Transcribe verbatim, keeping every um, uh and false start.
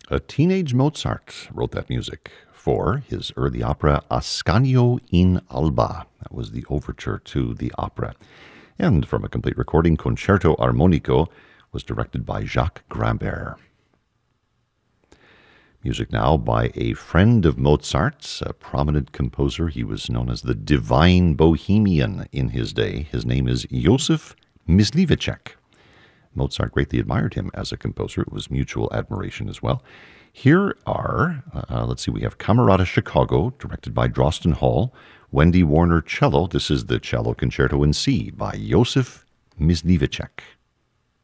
A teenage Mozart wrote that music for his early opera Ascanio in Alba. That was the overture to the opera. And from a complete recording, Concerto Armonico was directed by Jacques Grimbert. Music now by a friend of Mozart's, a prominent composer. He was known as the Divine Bohemian in his day. His name is Joseph Mysliveček. Mozart greatly admired him as a composer. It was mutual admiration as well. Here are, uh, let's see, we have Camerata Chicago, directed by Drosten Hall. Wendy Warner Cello. This is the Cello Concerto in C by Joseph Mysliveček.